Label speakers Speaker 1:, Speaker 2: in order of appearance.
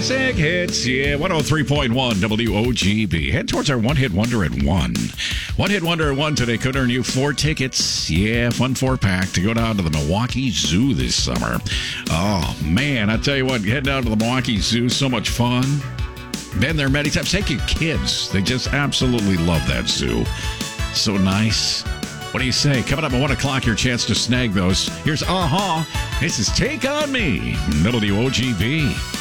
Speaker 1: classic hits. Yeah, 103.1 WOGB. Head towards our one-hit wonder at 1. One-hit wonder at 1 today could earn you 4 tickets. Yeah, fun 4-pack to go down to the Milwaukee Zoo this summer. Oh, man, I tell you what, head down to the Milwaukee Zoo, so much fun. Been there many times. Take your kids. They just absolutely love that zoo. So nice. What do you say? Coming up at 1 o'clock, your chance to snag those. Here's This is Take On Me, Melody OGB.